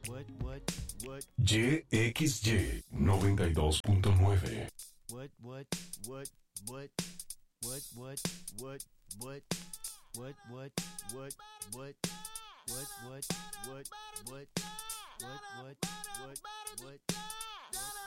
YXY 92.9. What, what, what, what, what, what, what, what, what, what, what, what, what, what, what, what, what, what, what, what,